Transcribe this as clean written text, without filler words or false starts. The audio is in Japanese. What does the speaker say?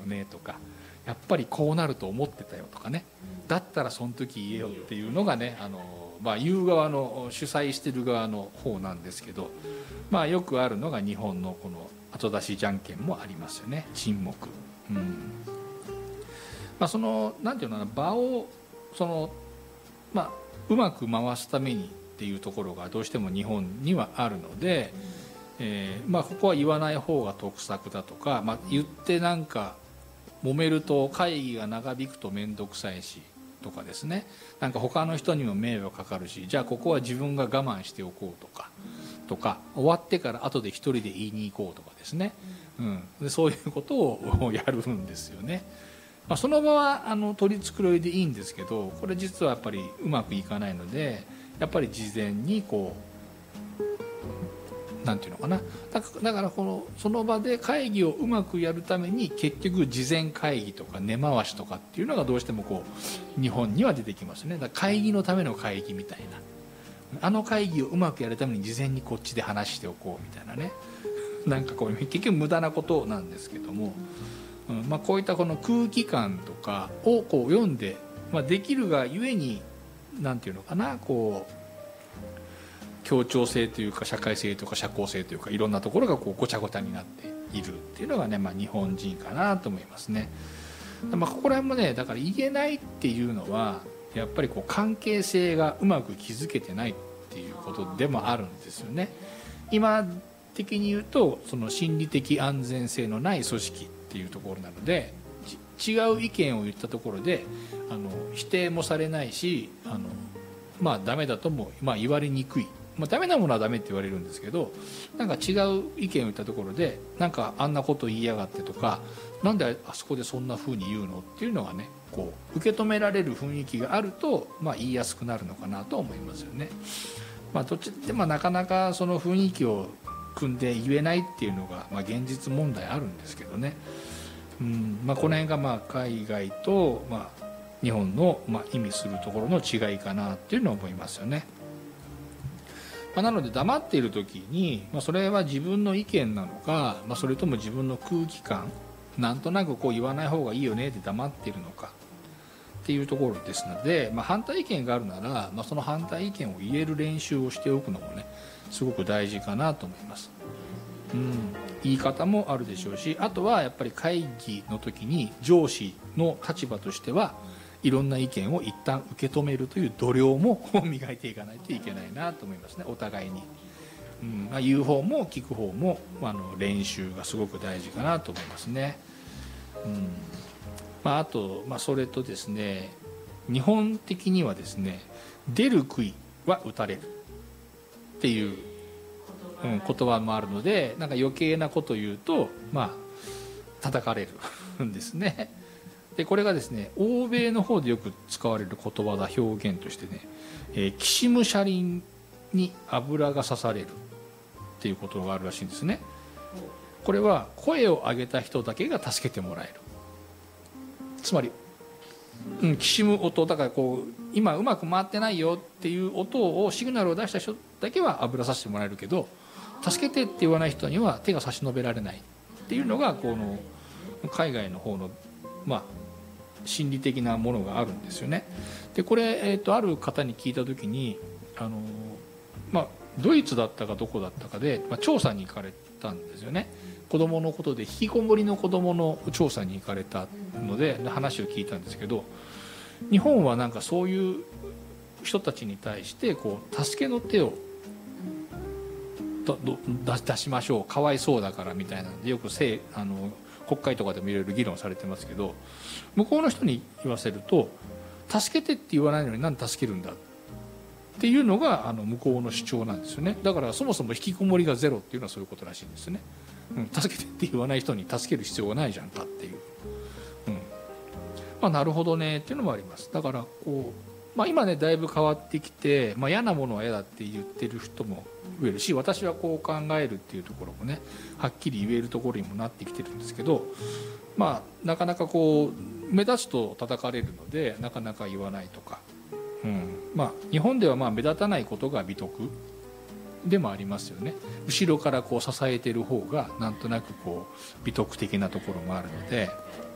ねとか、やっぱりこうなると思ってたよとかね、だったらその時言えよっていうのがね、言う側の主催してる側の方なんですけど、よくあるのが日本のこの後出しじゃんけんもありますよね、沈黙。そのなんていうのかな、場をうまく回すためにっていうところがどうしても日本にはあるので、ここは言わない方が得策だとか、言ってなんか揉めると会議が長引くと面倒くさいしとかですね、なんか他の人にも迷惑かかるし、じゃあここは自分が我慢しておこうとか終わってから後で一人で言いに行こうとかですね、でそういうことをやるんですよね。その場は取り繕いでいいんですけど、これ実はやっぱりうまくいかないので、やっぱり事前にこうなんていうのかな、だからその場で会議をうまくやるために結局事前会議とか根回しとかっていうのがどうしてもこう日本には出てきますね。だから会議のための会議みたいな、会議をうまくやるために事前にこっちで話しておこうみたいなね、なんかこう結局無駄なことなんですけども、こういったこの空気感とかをこう読んで、できるがゆえになんていうのかな、こう協調性というか社会性とか社交性というか、いろんなところがこうごちゃごちゃになっているっていうのがね、日本人かなと思いますね。ここら辺もね、だから言えないっていうのはやっぱりこう関係性がうまく築けてないっていうことでもあるんですよね。今的に言うと、その心理的安全性のない組織っていうところなので、違う意見を言ったところで否定もされないし、ダメだとも言われにくい、ダメなものはダメって言われるんですけど、なんか違う意見を言ったところで、なんかあんなこと言いやがってとか、なんであそこでそんな風に言うのっていうのがね、こう受け止められる雰囲気があると、言いやすくなるのかなと思いますよね。どっちでもなかなかその雰囲気を組んで言えないっていうのが、現実問題あるんですけどね。この辺が海外と、日本の、意味するところの違いかなっていうのを思いますよね。なので黙っている時に、それは自分の意見なのか、それとも自分の空気感、なんとなくこう言わない方がいいよねって黙っているのかっていうところですので、反対意見があるなら、その反対意見を言える練習をしておくのもね、すごく大事かなと思います。言い方もあるでしょうし、あとはやっぱり会議の時に上司の立場としてはいろんな意見を一旦受け止めるという度量も磨いていかないといけないなと思いますね、お互いに。言う方も聞く方も練習がすごく大事かなと思いますね。あと、それとですね、日本的にはですね、出る杭は打たれるっていう言葉もあるので、なんか余計なこと言うと叩かれるんですね。でこれがですね、欧米の方でよく使われる言葉だ、表現としてね、きしむ車輪に油が刺されるっていうことがあるらしいんですね。これは声を上げた人だけが助けてもらえる、つまり、きしむ音だから、こう今うまく回ってないよっていう音をシグナルを出した人だけは油させてもらえるけど、助けてって言わない人には手が差し伸べられないっていうのが、この海外の方の心理的なものがあるんですよね。でこれ、ある方に聞いた時にドイツだったかどこだったかで、調査に行かれたんですよね。子供のことで、引きこもりの子供の調査に行かれたので話を聞いたんですけど、日本はなんかそういう人たちに対してこう助けの手を出しましょう、かわいそうだからみたいなので、よく国会とかでもいろいろ議論されてますけど、向こうの人に言わせると、助けてって言わないのに何で助けるんだっていうのが向こうの主張なんですよね。だからそもそも引きこもりがゼロっていうのはそういうことらしいんですね。助けてって言わない人に助ける必要がないじゃんかっていう、なるほどねっていうのもあります。だからこう、今ねだいぶ変わってきて、嫌なものは嫌だって言ってる人も増えるし、私はこう考えるっていうところもね、はっきり言えるところにもなってきてるんですけど、なかなかこう目立つと叩かれるのでなかなか言わないとか、日本では目立たないことが美徳でもありますよね。後ろからこう支えてる方がなんとなくこう美徳的なところもあるので、